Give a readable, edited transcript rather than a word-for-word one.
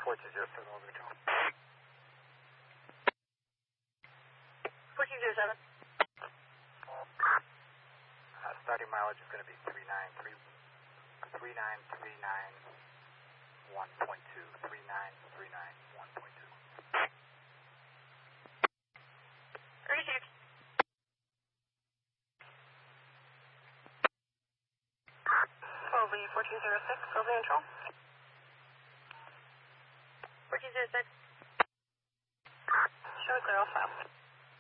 4207 over control. 4207. Starting mileage is going to be 3939 1.2. 3939 1.2. 36. Over 1406, over control. 1406. Show clear, all file.